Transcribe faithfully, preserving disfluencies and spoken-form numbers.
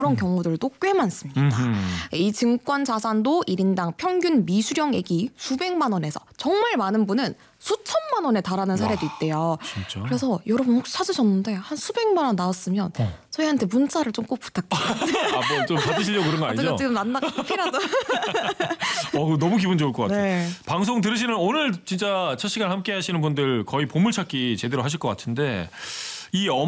그런 경우들도 꽤 많습니다. 음흠. 이 증권 자산도 일 인당 평균 미수령액이 수백만 원에서 정말 많은 분은 수천만 원에 달하는 사례도 와, 있대요. 진짜? 그래서 여러분 혹시 찾으셨는데 한 수백만 원 나왔으면 어. 저희한테 문자를 좀 꼭 부탁드려요. 아, 뭐 좀 받으시려고 그런 거 아니죠? 지금 만나 커피라도. 어, 너무 기분 좋을 것 같아요. 네. 방송 들으시는 오늘 진짜 첫 시간 함께 하시는 분들 거의 보물찾기 제대로 하실 것 같은데 이